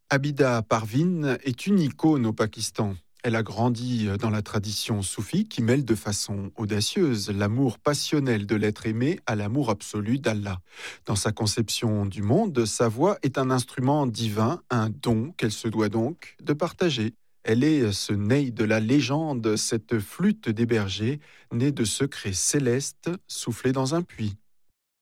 Abida Parveen est une icône au Pakistan. Elle a grandi dans la tradition soufie qui mêle de façon audacieuse l'amour passionnel de l'être aimé à l'amour absolu d'Allah. Dans sa conception du monde, sa voix est un instrument divin, un don qu'elle se doit donc de partager. Elle est ce ney de la légende, cette flûte des bergers, née de secrets célestes soufflés dans un puits.